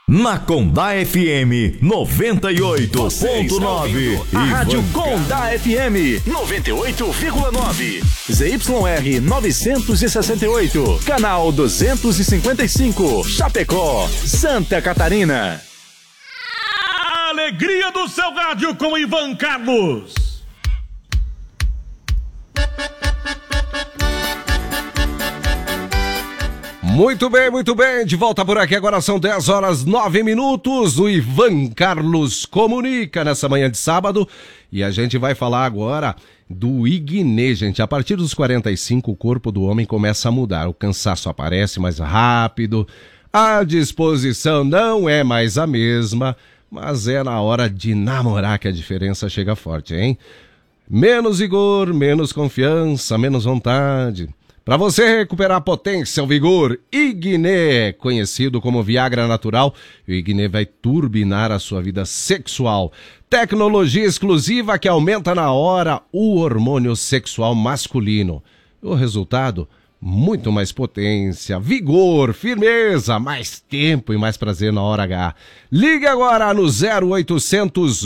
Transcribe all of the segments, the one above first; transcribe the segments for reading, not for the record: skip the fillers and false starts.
Na Condá FM 98.9. A Rádio Condá FM 98,9. ZYR 968. Canal 255. Chapecó, Santa Catarina. A alegria do seu rádio com Ivan Carlos. Muito bem, de volta por aqui, agora são 10 horas 9 minutos, o Ivan Carlos comunica nessa manhã de sábado e a gente vai falar agora do Ignê, gente. A partir dos 45 o corpo do homem começa a mudar, o cansaço aparece mais rápido, a disposição não é mais a mesma, mas é na hora de namorar que a diferença chega forte, hein? Menos vigor, menos confiança, menos vontade. Para você recuperar a potência, o vigor, Ignê, conhecido como Viagra natural, o Ignê vai turbinar a sua vida sexual. Tecnologia exclusiva que aumenta na hora o hormônio sexual masculino. O resultado, muito mais potência, vigor, firmeza, mais tempo e mais prazer na hora H. Ligue agora no 0800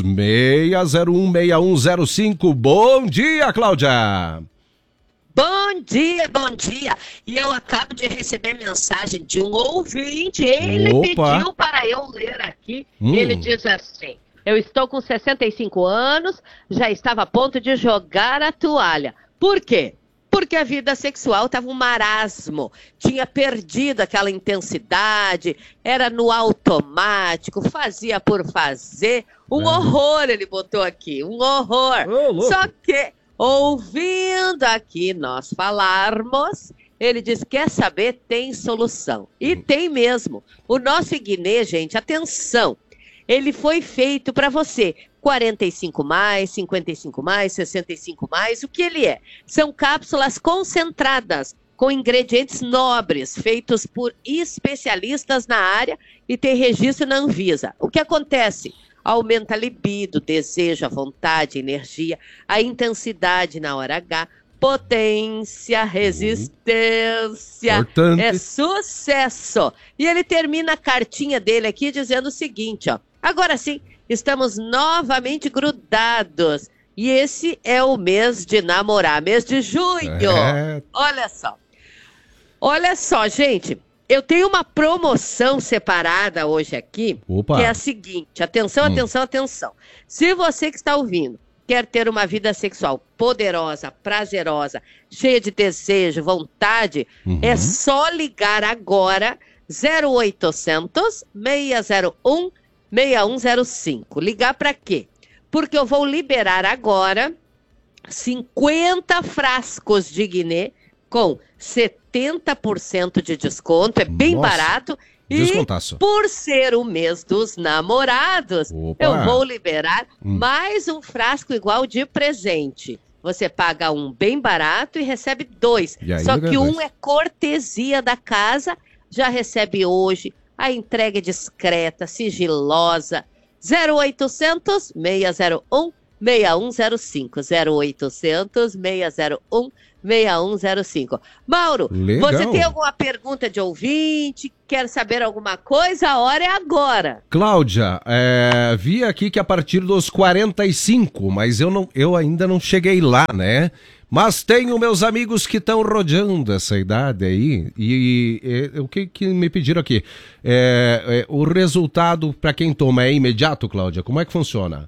601 6105. Bom dia, Cláudia! Bom dia. E eu acabo de receber mensagem de um ouvinte. Ele pediu para eu ler aqui. Ele diz assim: eu estou com 65 anos, já estava a ponto de jogar a toalha. Por quê? Porque a vida sexual estava um marasmo, tinha perdido aquela intensidade, era no automático, fazia por fazer. Um horror, ele botou aqui, um horror. Só que ouvindo aqui nós falarmos, ele diz, quer saber, tem solução. E tem mesmo. O nosso Ignê, gente, atenção, ele foi feito para você. 45 mais, 55 mais, 65 mais, o que ele é? São cápsulas concentradas, com ingredientes nobres, feitos por especialistas na área e tem registro na Anvisa. O que acontece? Aumenta a libido, desejo, a vontade, a energia, a intensidade na hora H, potência, resistência, Importante. É sucesso. E ele termina a cartinha dele aqui dizendo o seguinte, ó: agora sim, estamos novamente grudados e esse é o mês de namorar, mês de junho. Olha só, gente. Eu tenho uma promoção separada hoje aqui, que é a seguinte, atenção. Se você que está ouvindo quer ter uma vida sexual poderosa, prazerosa, cheia de desejo, vontade, é só ligar agora 0800 601 6105. Ligar para quê? Porque eu vou liberar agora 50 frascos de Ignê com 70% de desconto, é bem barato. Descontaço. E por ser o mês dos namorados, eu vou liberar mais um frasco igual de presente. Você paga um bem barato e recebe dois. Só que um é cortesia da casa, já recebe hoje. A entrega é discreta, sigilosa. 0800 601 6105. 0800 601 6105. Mauro, legal. Você tem alguma pergunta de ouvinte? Quer saber alguma coisa? A hora é agora. Cláudia, vi aqui que a partir dos 45, mas eu ainda não cheguei lá, né? Mas tenho meus amigos que estão rodeando essa idade aí e o que me pediram aqui? O resultado para quem toma é imediato, Cláudia? Como é que funciona?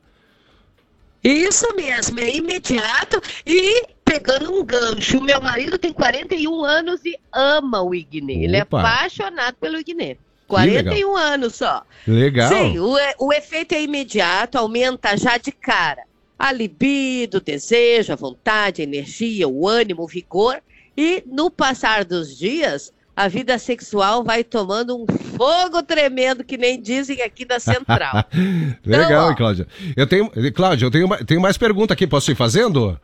Isso mesmo, é imediato e pegando um gancho. O meu marido tem 41 anos e ama o Ignê. Ele é apaixonado pelo Ignê. 41 anos só. Legal. Sim, o efeito é imediato, aumenta já de cara a libido, o desejo, a vontade, a energia, o ânimo, o vigor. E no passar dos dias, a vida sexual vai tomando um fogo tremendo, que nem dizem aqui da Central. Legal, então, Cláudia. Cláudia, eu tenho mais pergunta aqui, posso ir fazendo?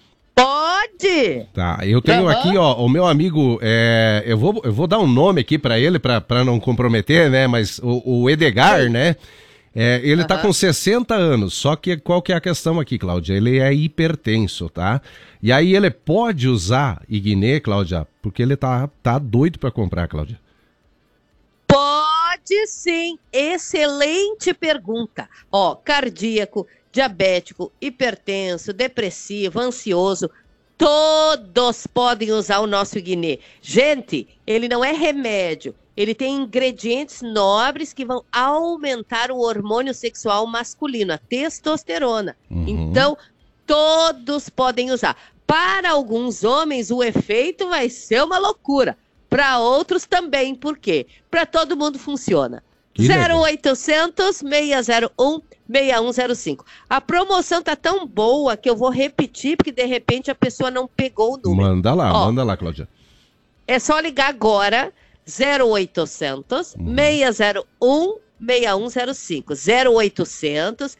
Pode! Tá, eu tenho aqui, ó, o meu amigo, eu vou dar um nome aqui pra ele, pra não comprometer, né, mas o Edgar, né, ele tá com 60 anos, só que qual que é a questão aqui, Cláudia? Ele é hipertenso, tá? E aí ele pode usar Ignê, Cláudia, porque ele tá doido pra comprar, Cláudia. Pode Pode sim, excelente pergunta. Ó, cardíaco, diabético, hipertenso, depressivo, ansioso, todos podem usar o nosso Guiné. Gente, ele não é remédio, ele tem ingredientes nobres que vão aumentar o hormônio sexual masculino, a testosterona. Então, todos podem usar. Para alguns homens, o efeito vai ser uma loucura. Para outros também, por quê? Para todo mundo funciona. 0800 601 6105. A promoção tá tão boa que eu vou repetir, porque de repente a pessoa não pegou o número. Manda lá, Cláudia. É só ligar agora, 0800 601 6105. 0800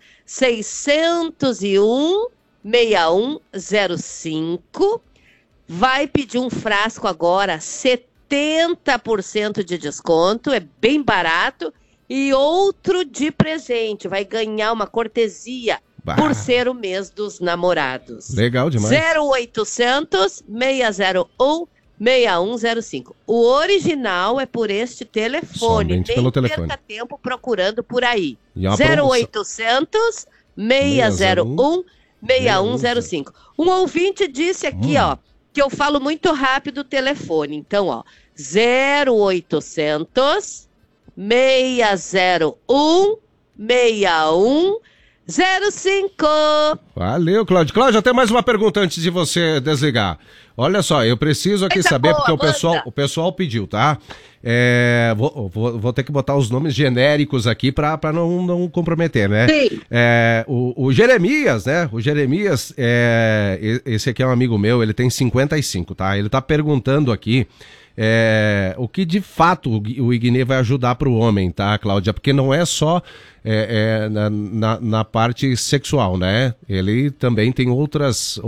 601 6105. Vai pedir um frasco agora, 70% de desconto, é bem barato. E outro de presente, vai ganhar uma cortesia por ser o mês dos namorados. Legal demais. 0800 601 6105. O original é por este telefone. Somente pelo telefone. Nem perca tempo procurando por aí. E é 0800 601 6105. Um ouvinte disse aqui, ó, que eu falo muito rápido o telefone. Então, ó, 0800 601 6105. Valeu, Cláudio. Cláudio, até mais uma pergunta antes de você desligar. Olha só, eu preciso aqui saber, porque o pessoal pediu, tá? Vou ter que botar os nomes genéricos aqui para não comprometer, né? Sim. O Jeremias, né? O Jeremias, esse aqui é um amigo meu, ele tem 55, tá? Ele tá perguntando aqui o que de fato o Ignê vai ajudar para o homem, tá, Cláudia? Porque não é só na parte sexual, né? Ele também tem outras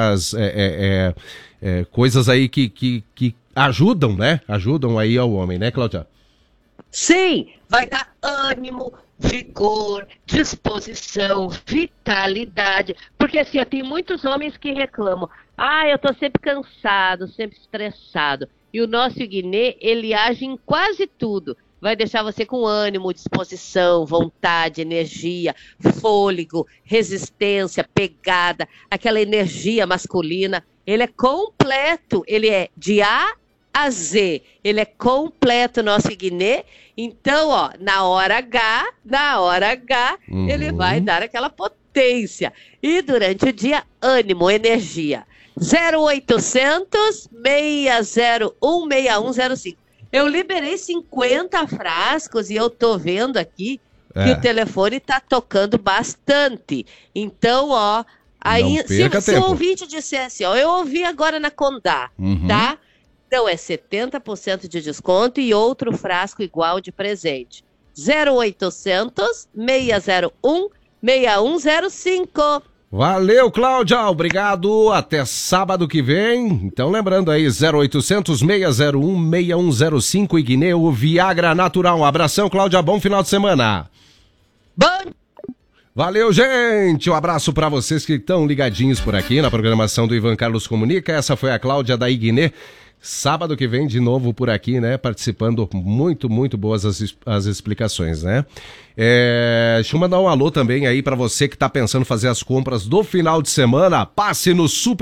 coisas aí que ajudam, né? Ajudam aí ao homem, né, Cláudia? Sim, vai dar ânimo, vigor, disposição, vitalidade. Porque assim, tem muitos homens que reclamam. Eu tô sempre cansado, sempre estressado. E o nosso Guiné, ele age em quase tudo. Vai deixar você com ânimo, disposição, vontade, energia, fôlego, resistência, pegada, aquela energia masculina. Ele é completo, ele é de A a Z. Ele é completo, nosso Guiné. Então, ó, na hora H, ele vai dar aquela potência. E durante o dia, ânimo, energia. 0800 601 6105. Eu liberei 50 frascos e eu tô vendo aqui que o telefone tá tocando bastante. Então, ó, aí se o ouvinte dissesse, ó, eu ouvi agora na Condá, tá? Então é 70% de desconto e outro frasco igual de presente. 0800 601 6105. Valeu, Cláudia, obrigado, até sábado que vem. Então lembrando aí, 0800 601 6105 Ignê, o Viagra Natural. Um abração, Cláudia, bom final de semana. Bom. Valeu, gente, um abraço pra vocês que estão ligadinhos por aqui na programação do Ivan Carlos Comunica. Essa foi a Cláudia da Ignê. Sábado que vem de novo por aqui, né, participando, muito, muito boas as explicações, né. Deixa eu mandar um alô também aí pra você que tá pensando em fazer as compras do final de semana, passe no Super